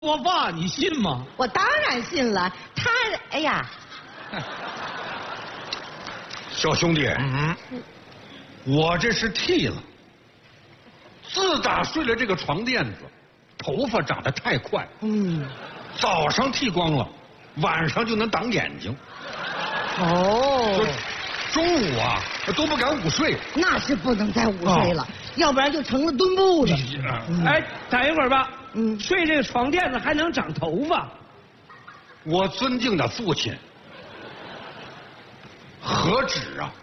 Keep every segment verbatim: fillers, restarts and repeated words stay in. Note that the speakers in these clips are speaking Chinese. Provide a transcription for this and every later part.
我爸，你信吗？ 我当然信了。他，哎呀， 小兄弟，嗯，我这是剃了。自打睡了这个床垫子，头发长得太快，嗯，早上剃光了，晚上就能挡眼睛。 哦， 中午啊都不敢午睡。 那是不能再午睡了，哦、要不然就成了墩布了。 嗯、哎，等一会儿吧。嗯，睡这个床垫子还能长头发？ 我尊敬的父亲，何止啊，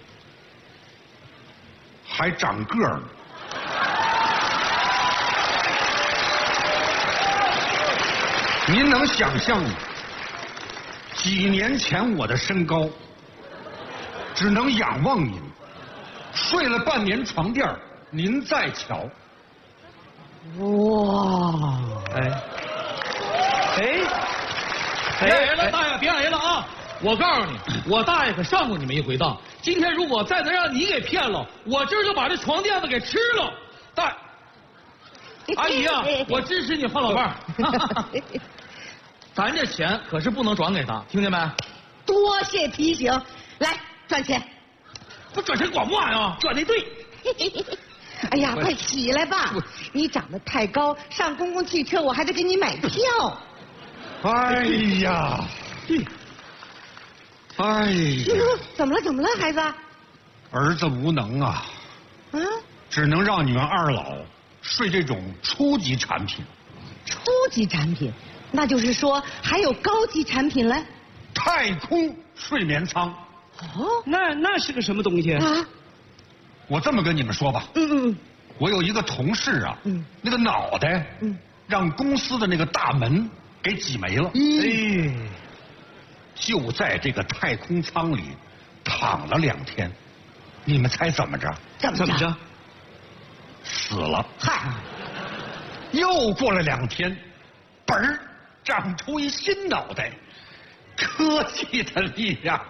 还长个儿呢。您能想象吗？几年前我的身高，只能仰望您，睡了半年床垫，您再瞧。 哇！ 哎，哎，别挨了，大爷，别挨了啊！我告诉你，我大爷可上过你们一回当。今天如果再能让你给骗了，我今儿就把这床垫子给吃了。大阿姨啊，我支持你换老伴儿。咱这钱可是不能转给他，听见没？ 多谢提醒，来赚钱。 不转钱管不管呀？转的对。 哎呀，快起来吧！你长得太高，上公共汽车我还得给你买票。 哎呀，对，哎呀， 怎么了？怎么了，孩子？ 儿子无能啊， 啊， 只能让你们二老睡这种初级产品。 初级产品，那就是说还有高级产品嘞？ 太空睡眠舱。 哦，那那是个什么东西啊？ 我这么跟你们说吧， 嗯嗯， 我有一个同事啊，嗯，那个脑袋，嗯，让公司的那个大门给挤没了，哎，就在这个太空舱里躺了两天，你们猜怎么着？ 怎么着？ 死了。 嗨， 又过了两天，嘣儿长出一新脑袋，科技的力量。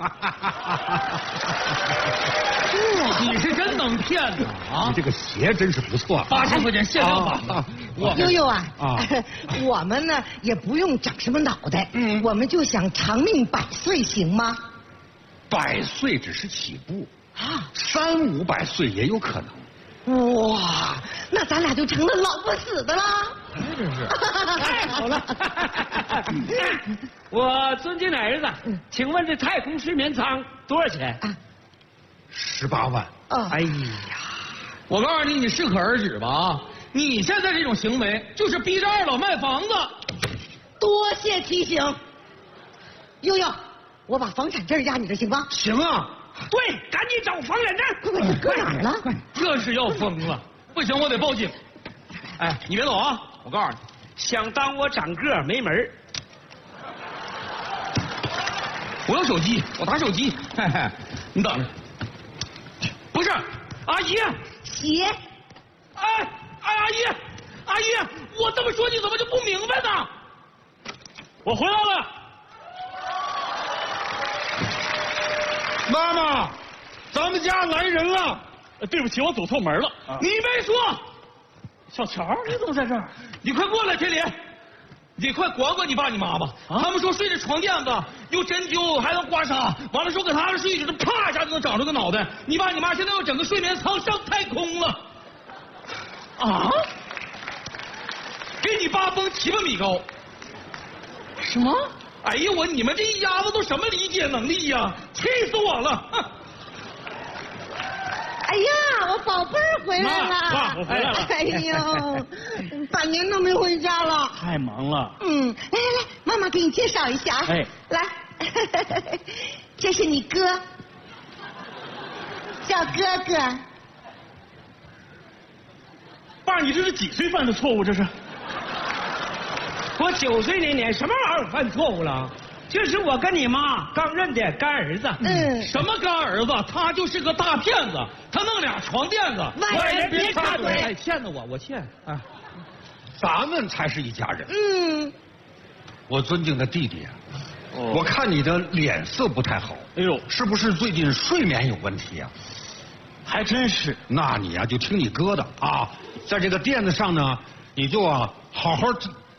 你是真能骗呐啊！ 你这个鞋真是不错， 八千块钱限量版的。 我悠悠啊，啊我们呢也不用长什么脑袋，嗯，我们就想长命百岁，行吗？ 百岁只是起步啊，三五百岁也有可能。哇，那咱俩就成了老不死的啦！ 真是太好了。我尊敬的儿子，请问这太空睡眠舱多少钱？啊十八万。 哦， 哎呀，我告诉你，你适可而止吧啊！你现在这种行为就是逼着二老卖房子。 多谢提醒，悠悠，我把房产证压你这行吗？ 行啊。 对，赶紧找房产证。 快快，搁哪儿了？快， 这是要疯了！不行，我得报警。哎，你别走啊！我告诉你，想当我长个儿没门儿。我有手机，我打手机。嘿嘿，你等着。不是，阿姨。 鞋。 哎哎，阿姨，阿姨，我这么说你怎么就不明白呢？我回来了。 妈妈，咱们家来人了。 对不起，我走错门了。啊、你没说。小乔，你怎么在这儿？你快过来，天林。你快管管你爸你妈吧！啊、他们说睡这床垫子有针灸，还能刮痧，完了说给他们睡一直，啪一下就能长出个脑袋。你爸你妈现在要整个睡眠舱上太空了。啊！给你爸崩七八米高。什么？哎呀，我你们这一家子都什么理解能力呀？气死我了！哼！ 哎呀，我宝贝儿回来了！ 爸，我回来了！ 哎呦，半年都没回家了， 太忙了。 嗯，来来来，妈妈给你介绍一下啊。哎，来，这是你哥，叫哥哥。 爸，你这是几岁犯的错误？这是？我九岁那年什么玩意儿犯错误了？这是我跟你妈刚认的干儿子。嗯，什么干儿子？他就是个大骗子，他弄俩床垫子， 外人别插嘴。 哎，欠的我，我欠啊。 咱们才是一家人。 嗯， 我尊敬的弟弟啊，哦、我看你的脸色不太好。哎呦，是不是最近睡眠有问题啊？ 还真是。 那你呀、啊、就听你哥的啊，在这个垫子上呢，你就啊好好